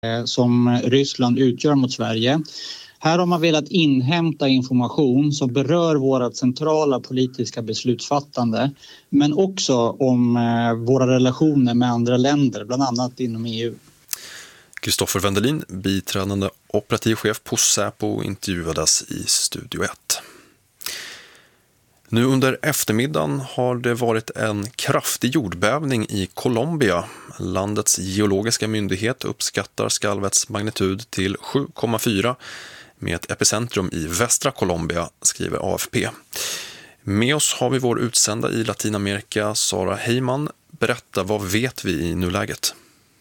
som Ryssland utgör mot Sverige. Här har man velat inhämta information som berör våra centrala politiska beslutsfattande, men också om våra relationer med andra länder, bland annat inom EU. Kristoffer Wendelin, biträdande operativ chef på Säpo, intervjuades i Studio 1. Nu under eftermiddagen har det varit en kraftig jordbävning i Colombia. Landets geologiska myndighet uppskattar skalvets magnitud till 7,4 med ett epicentrum i västra Colombia, skriver AFP. Med oss har vi vår utsända i Latinamerika, Sara Heyman. Berätta, vad vet vi i nuläget?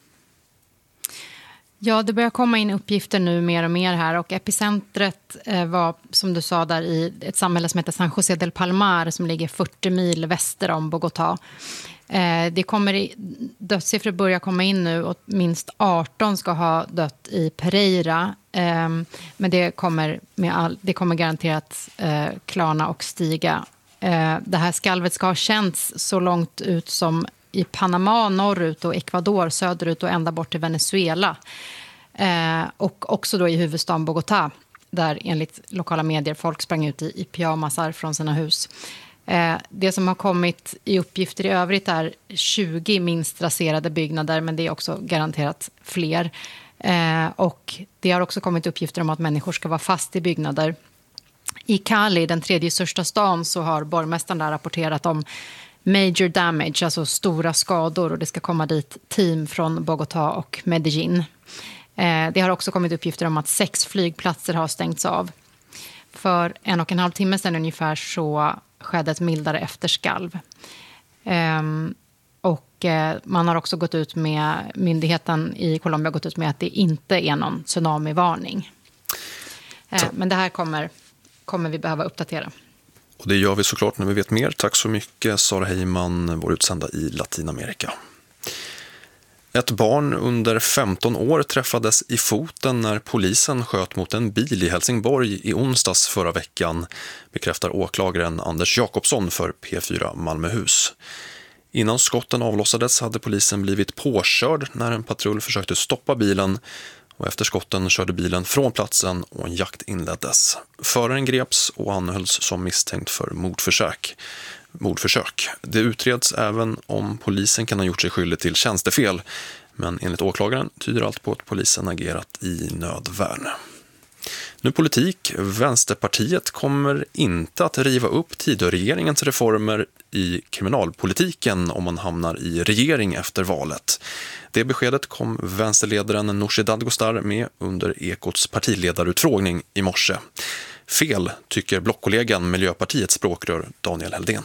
Ja, det börjar komma in uppgifter nu mer och mer här, och epicentret var, som du sa, där i ett samhälle som heter San José del Palmar som ligger 40 mil väster om Bogotá. Det kommer dödssiffror börjar komma in nu, och minst 18 ska ha dött i Pereira, men det kommer garanterat klarna och stiga. Det här skalvet ska ha känts så långt ut som i Panama norrut och Ecuador söderut och ända bort till Venezuela. Och också då i huvudstaden Bogotá, där enligt lokala medier folk sprang ut i pyjamasar från sina hus. Det som har kommit i uppgifter i övrigt är 20 minst raserade byggnader, men det är också garanterat fler. Och det har också kommit uppgifter om att människor ska vara fast i byggnader. I Cali, den tredje största stan, så har borgmästaren där rapporterat om major damage, alltså stora skador, och det ska komma dit team från Bogotá och Medellin. Det har också kommit uppgifter om att 6 flygplatser har stängts av. För 1,5 timme sedan ungefär så skedde ett mildare efterskalv. Och man har också gått ut med, myndigheten i Colombia har gått ut med att det inte är någon tsunamivarning. Men det här kommer vi behöva uppdatera. Och det gör vi såklart när vi vet mer. Tack så mycket, Sara Heyman, vår utsända i Latinamerika. Ett barn under 15 år träffades i foten när polisen sköt mot en bil i Helsingborg i onsdags förra veckan, bekräftar åklagaren Anders Jakobsson för P4 Malmöhus. Innan skotten avlossades hade polisen blivit påkörd när en patrull försökte stoppa bilen, och efter skotten körde bilen från platsen och en jakt inleddes. Föraren greps och anhölls som misstänkt för mordförsök. Det utreds även om polisen kan ha gjort sig skyldig till tjänstefel, men enligt åklagaren tyder allt på att polisen agerat i nödvärn. Nu politik. Vänsterpartiet kommer inte att riva upp Tidöregeringens reformer i kriminalpolitiken om man hamnar i regering efter valet. Det beskedet kom vänsterledaren Nooshi Dadgostar med under Ekots partiledarutfrågning i morse. Fel, tycker blockkollegan Miljöpartiets språkrör Daniel Heldén.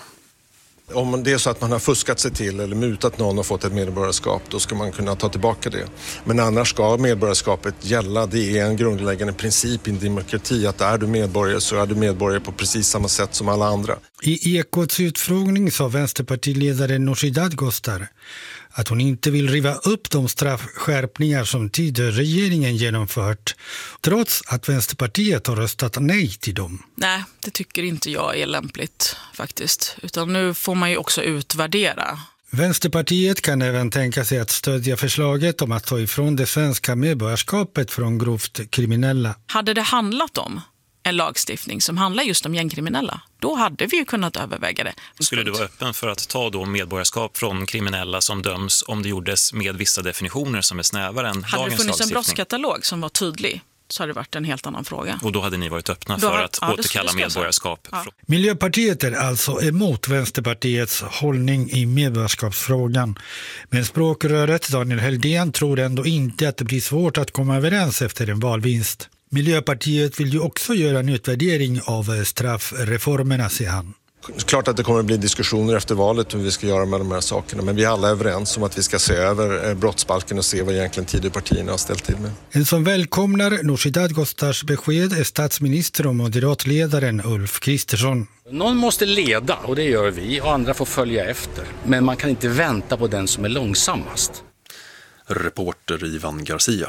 Om det är så att man har fuskat sig till eller mutat någon och fått ett medborgarskap, då ska man kunna ta tillbaka det. Men annars ska medborgarskapet gälla. Det är en grundläggande princip i en demokrati att är du medborgare så är du medborgare på precis samma sätt som alla andra. I Ekots utfrågning sa vänsterpartiledaren Nooshi Dadgostar att hon inte vill riva upp de straffskärpningar som Tidöregeringen genomfört, trots att Vänsterpartiet har röstat nej till dem. Nej, det tycker inte jag är lämpligt faktiskt. Utan nu får man ju också utvärdera. Vänsterpartiet kan även tänka sig att stödja förslaget om att ta ifrån det svenska medborgarskapet från grovt kriminella. Hade det handlat om en lagstiftning som handlar just om gängkriminella, då hade vi ju kunnat överväga det. Skulle du vara öppen för att ta då medborgarskap från kriminella som döms om det gjordes med vissa definitioner som är snävare än dagens lagstiftning? Hade det funnits en brottskatalog som var tydlig, så hade det varit en helt annan fråga. Och då hade ni varit öppna för att återkalla medborgarskap? Ja. Miljöpartiet är alltså emot Vänsterpartiets hållning i medborgarskapsfrågan. Men språkröret Daniel Heldén tror ändå inte att det blir svårt att komma överens efter en valvinst. Miljöpartiet vill ju också göra en utvärdering av straffreformerna, säger han. Klart att det kommer att bli diskussioner efter valet hur vi ska göra med de här sakerna. Men vi är alla överens om att vi ska se över brottsbalken och se vad egentligen Tidöpartierna har ställt till med. En som välkomnar Nooshi Dadgostars besked är statsminister och moderatledaren Ulf Kristersson. Någon måste leda, och det gör vi, och andra får följa efter. Men man kan inte vänta på den som är långsammast. Reporter Ivan Garcia.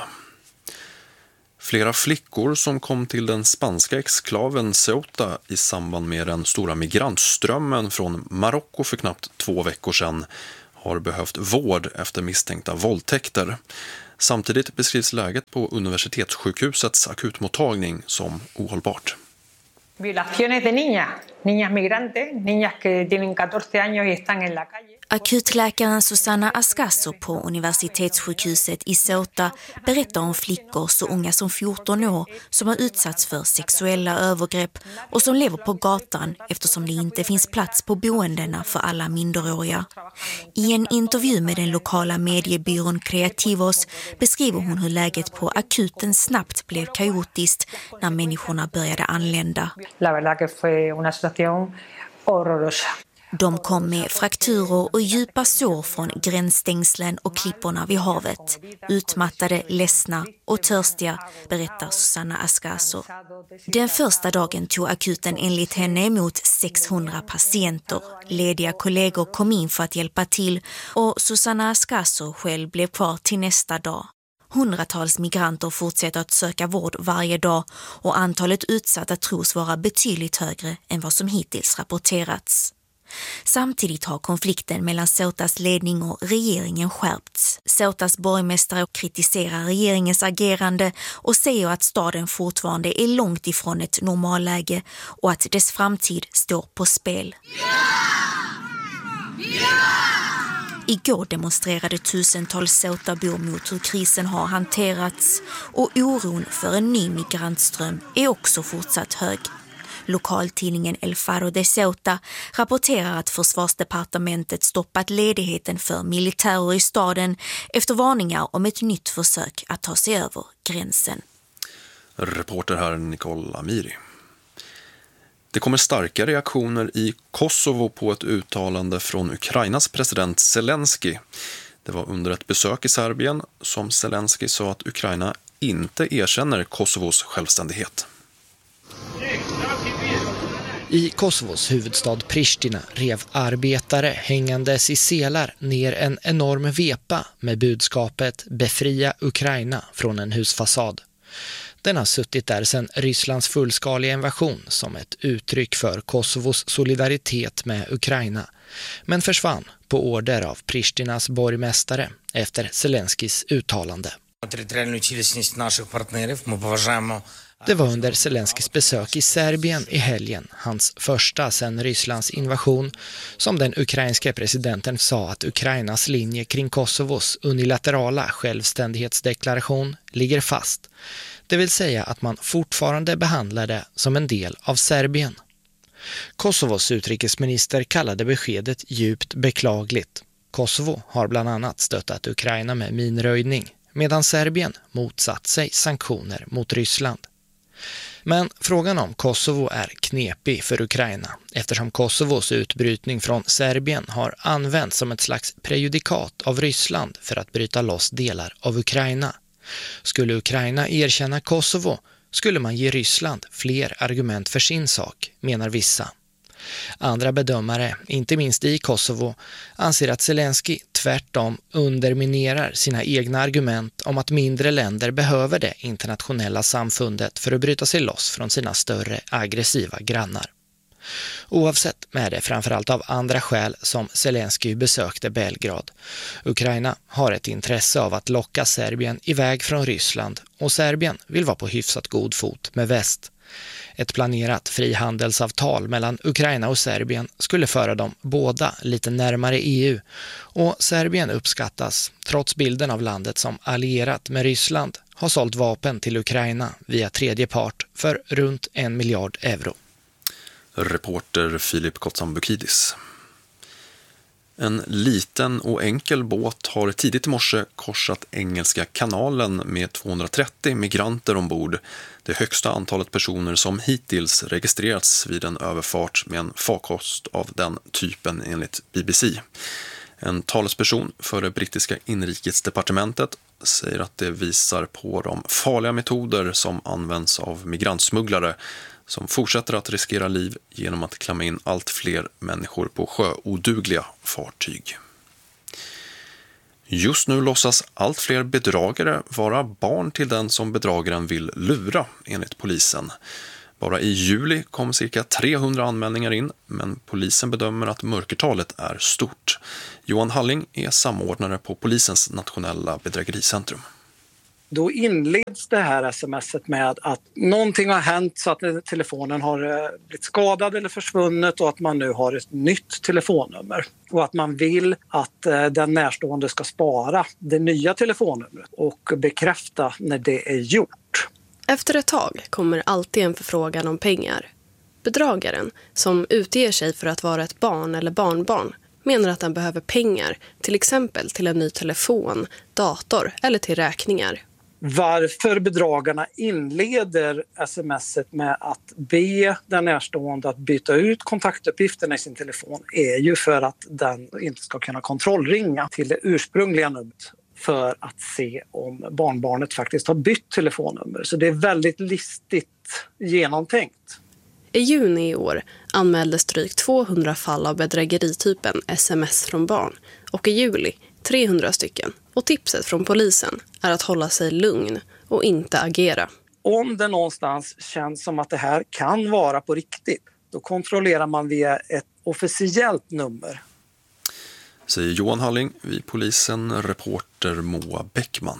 Flera flickor som kom till den spanska exklaven Ceuta i samband med den stora migrantströmmen från Marocko för knappt 2 veckor sedan har behövt vård efter misstänkta våldtäkter. Samtidigt beskrivs läget på universitetssjukhusets akutmottagning som ohållbart. Violaciones de niñas migrantes, niñas que tienen 14 años y están en la calle. Akutläkaren Susana Ascaso på universitetssjukhuset i Ceuta berättar om flickor så unga som 14 år som har utsatts för sexuella övergrepp och som lever på gatan eftersom det inte finns plats på boendena för alla minderåriga. I en intervju med den lokala mediebyrån Creativos beskriver hon hur läget på akuten snabbt blev kaotiskt när människorna började anlända. La verdad que fue una situación horrorosa. De kom med frakturer och djupa sår från gränsstängslen och klipporna vid havet. Utmattade, ledsna och törstiga, berättar Susana Ascaso. Den första dagen tog akuten enligt henne emot 600 patienter. Lediga kollegor kom in för att hjälpa till och Susana Ascaso själv blev kvar till nästa dag. Hundratals migranter fortsätter att söka vård varje dag och antalet utsatta tros vara betydligt högre än vad som hittills rapporterats. Samtidigt har konflikten mellan Ceutas ledning och regeringen skärpts. Ceutas borgmästare kritiserar regeringens agerande och säger att staden fortfarande är långt ifrån ett normalläge och att dess framtid står på spel. Igår demonstrerade tusentals Ceutabor mot hur krisen har hanterats och oron för en ny migrantström är också fortsatt hög. Lokaltidningen El Faro de Ceuta rapporterar att försvarsdepartementet stoppat ledigheten för militärer i staden efter varningar om ett nytt försök att ta sig över gränsen. Reporter här Nicole Amiri. Det kommer starka reaktioner i Kosovo på ett uttalande från Ukrainas president Zelensky. Det var under ett besök i Serbien som Zelensky sa att Ukraina inte erkänner Kosovos självständighet. I Kosovos huvudstad Pristina rev arbetare hängandes i selar ner en enorm vepa med budskapet "Befria Ukraina" från en husfasad. Den har suttit där sedan Rysslands fullskaliga invasion som ett uttryck för Kosovos solidaritet med Ukraina, men försvann på order av Pristinas borgmästare efter Zelenskys uttalande. Det var under Zelenskys besök i Serbien i helgen, hans första sedan Rysslands invasion, som den ukrainska presidenten sa att Ukrainas linje kring Kosovos unilaterala självständighetsdeklaration ligger fast. Det vill säga att man fortfarande behandlar det som en del av Serbien. Kosovos utrikesminister kallade beskedet djupt beklagligt. Kosovo har bland annat stöttat Ukraina med minröjning, medan Serbien motsatt sig sanktioner mot Ryssland. Men frågan om Kosovo är knepig för Ukraina eftersom Kosovos utbrytning från Serbien har använts som ett slags prejudikat av Ryssland för att bryta loss delar av Ukraina. Skulle Ukraina erkänna Kosovo skulle man ge Ryssland fler argument för sin sak, menar vissa. Andra bedömare, inte minst i Kosovo, anser att Zelensky tvärtom underminerar sina egna argument om att mindre länder behöver det internationella samfundet för att bryta sig loss från sina större aggressiva grannar. Oavsett är det framförallt av andra skäl som Zelensky besökte Belgrad. Ukraina har ett intresse av att locka Serbien iväg från Ryssland och Serbien vill vara på hyfsat god fot med väst. Ett planerat frihandelsavtal mellan Ukraina och Serbien skulle föra dem båda lite närmare EU och Serbien uppskattas, trots bilden av landet som allierat med Ryssland, har sålt vapen till Ukraina via tredje part för runt 1 miljard euro. Reporter Filip Kotsambukidis. En liten och enkel båt har tidigt i morse korsat Engelska kanalen med 230 migranter ombord. Det högsta antalet personer som hittills registrerats vid en överfart med en farkost av den typen enligt BBC. En talesperson för det brittiska inrikesdepartementet säger att det visar på de farliga metoder som används av migrantsmugglare som fortsätter att riskera liv genom att klamma in allt fler människor på sjöodugliga fartyg. Just nu låtsas allt fler bedragare vara barn till den som bedragaren vill lura, enligt polisen. Bara i juli kom cirka 300 anmälningar in, men polisen bedömer att mörkertalet är stort. Johan Halling är samordnare på polisens nationella bedrägericentrum. Då inleds det här sms:et med att någonting har hänt så att telefonen har blivit skadad eller försvunnit och att man nu har ett nytt telefonnummer. Och att man vill att den närstående ska spara det nya telefonnumret och bekräfta när det är gjort. Efter ett tag kommer alltid en förfrågan om pengar. Bedragaren, som utger sig för att vara ett barn eller barnbarn, menar att han behöver pengar, till exempel till en ny telefon, dator eller till räkningar. Varför bedragarna inleder sms:et med att be den närstående att byta ut kontaktuppgifterna i sin telefon är ju för att den inte ska kunna kontrollringa till det ursprungliga numret för att se om barnbarnet faktiskt har bytt telefonnummer. Så det är väldigt listigt genomtänkt. I juni i år anmäldes drygt 200 fall av bedrägeritypen sms från barn och i juli 300 stycken. Och tipset från polisen är att hålla sig lugn och inte agera. Om det någonstans känns som att det här kan vara på riktigt, då kontrollerar man via ett officiellt nummer. Säger Johan Halling vid polisen, reporter Moa Bäckman.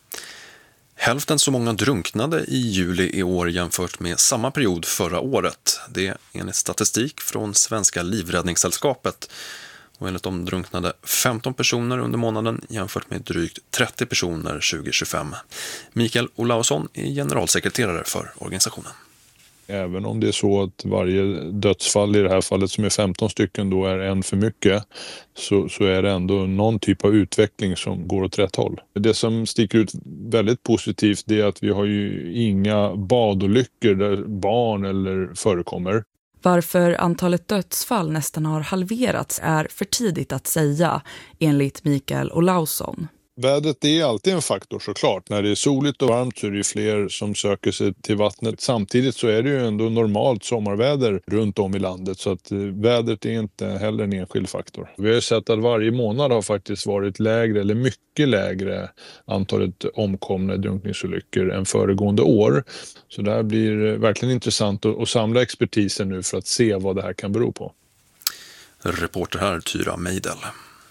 Hälften så många drunknade i juli i år jämfört med samma period förra året. Det är enligt statistik från Svenska livräddningssällskapet. Och enligt de drunknade 15 personer under månaden jämfört med drygt 30 personer 2025. Mikael Olausson är generalsekreterare för organisationen. Även om det är så att varje dödsfall i det här fallet som är 15 stycken då är en för mycket så är det ändå någon typ av utveckling som går åt rätt håll. Det som sticker ut väldigt positivt det är att vi har ju inga badolyckor där barn eller förekommer. Varför antalet dödsfall nästan har halverats är för tidigt att säga, enligt Mikael Olausson. Vädret är alltid en faktor såklart. När det är soligt och varmt så är det fler som söker sig till vattnet. Samtidigt så är det ju ändå normalt sommarväder runt om i landet så att vädret är inte heller en enskild faktor. Vi har ju sett att varje månad har faktiskt varit lägre eller mycket lägre antalet omkomna i drunkningsolyckor än föregående år. Så det här blir verkligen intressant att samla expertisen nu för att se vad det här kan bero på. Reporter här Tyra Meidel.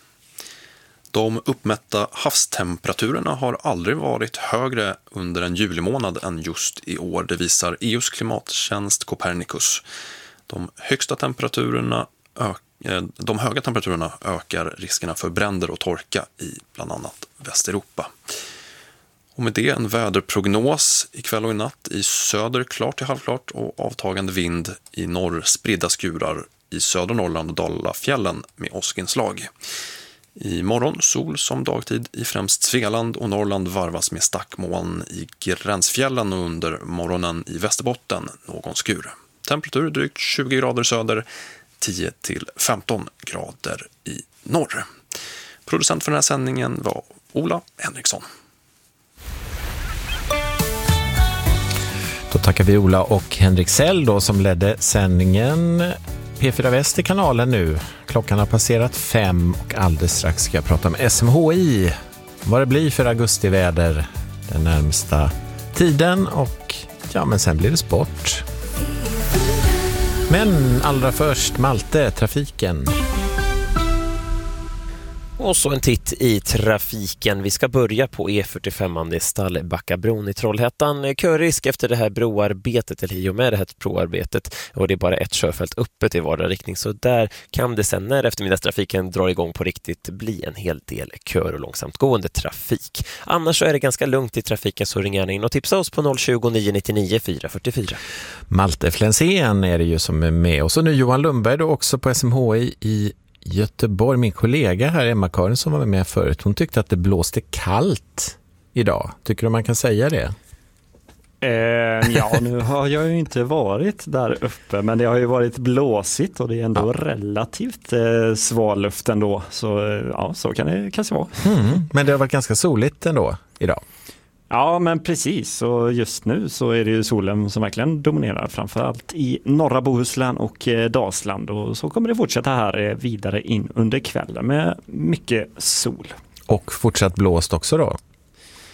De uppmätta havstemperaturerna har aldrig varit högre under en julimånad än just i år. Det visar EUs klimattjänst Copernicus. De höga temperaturerna ökar riskerna för bränder och torka i bland annat Västeuropa. Och med det en väderprognos ikväll och i natt i söder klart till halvklart och avtagande vind, i norr spridda skurar, i södra Norrland och Dalafjällen med åskinslag. I morgon sol som dagtid i främst Svealand och Norrland varvas med stackmoln i gränsfjällen och under morgonen i Västerbotten någon skur. Temperatur drygt 20 grader söder, 10 till 15 grader i norr. Producent för den här sändningen var Ola Henriksson. Då tackar vi Ola och Henrik Sell då, som ledde sändningen. P4 Väst i kanalen nu. Klockan har passerat 5 och alldeles strax ska jag prata med SMHI. Vad det blir för augustiväder den närmsta tiden och ja, men sen blir det sport. Men allra först Malte, trafiken. Och så en titt i trafiken. Vi ska börja på E45 i Stallbackabron i Trollhättan. Körrisk efter det här broarbetet, eller i och med det här broarbetet. Och det är bara ett körfält öppet i vardera riktning. Så där kan det sen när eftermiddagstrafiken drar igång på riktigt bli en hel del kör och långsamt gående trafik. Annars så är det ganska lugnt i trafiken, så ring gärna in och tipsa oss på 020 999 444. Malte Flensén är det ju som är med. Och så nu Johan Lundberg då också på SMHI i Göteborg. Min kollega här, Emma-Karin, som var med förut, hon tyckte att det blåste kallt idag. Tycker du man kan säga det? Ja, nu har jag ju inte varit där uppe, men det har ju varit blåsigt och det är ändå relativt sval luft ändå. Så ja, så kan det kanske vara. Men det har varit ganska soligt ändå idag. Ja, men precis. Och just nu så är det ju solen som verkligen dominerar, framförallt i norra Bohuslän och Dalsland. Och så kommer det fortsätta här vidare in under kvällen med mycket sol. Och fortsatt blåst också då?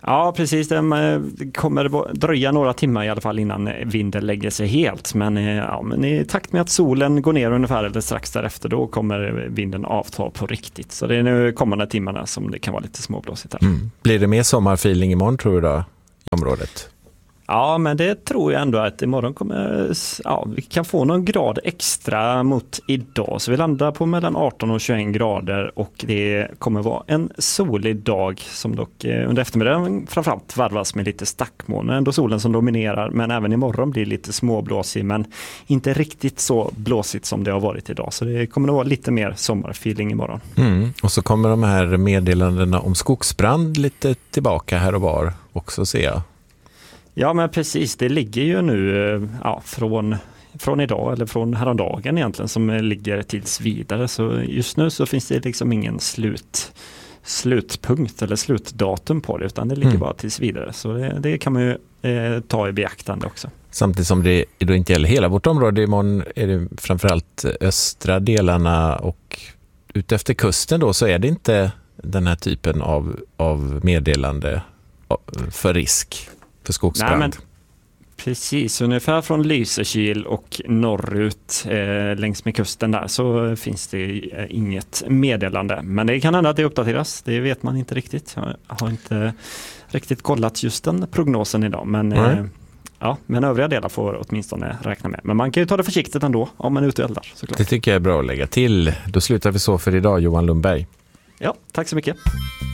Ja, precis. Det kommer dröja några timmar i alla fall innan vinden lägger sig helt. Men i takt med att solen går ner ungefär eller strax därefter, då kommer vinden avta på riktigt. Så det är nu kommande timmarna som det kan vara lite småblåsigt här. Blir det mer sommarfeeling imorgon tror du då i området? Ja, men det tror jag ändå att imorgon kommer, vi kan få någon grad extra mot idag. Så vi landar på mellan 18 och 21 grader och det kommer vara en solig dag som dock under eftermiddagen framförallt varvas med lite stackmoln. Ändå solen som dominerar, men även imorgon blir lite småblåsig, men inte riktigt så blåsigt som det har varit idag. Så det kommer att vara lite mer sommarfeeling imorgon. Och så kommer de här meddelandena om skogsbrand lite tillbaka här och var också, ser jag. Ja, men precis. Det ligger ju nu från idag eller från häromdagen egentligen som ligger tills vidare. Så just nu så finns det liksom ingen slutpunkt eller slutdatum på det, utan det ligger bara tills vidare. Så det kan man ju ta i beaktande också. Samtidigt som det då inte gäller hela vårt område, imorgon är det framförallt östra delarna och utefter kusten då, så är det inte den här typen av meddelande för risk. För skogsbrand. Nej, men precis, ungefär från Lysekil och norrut längs med kusten där så finns det inget meddelande. Men det kan hända att det uppdateras, det vet man inte riktigt. Jag har inte riktigt kollat just den prognosen idag. Men, men övriga delar får åtminstone räkna med. Men man kan ju ta det försiktigt ändå om man är ute och eldar. Såklart. Det tycker jag är bra att lägga till. Då slutar vi så för idag, Johan Lundberg. Ja, tack så mycket.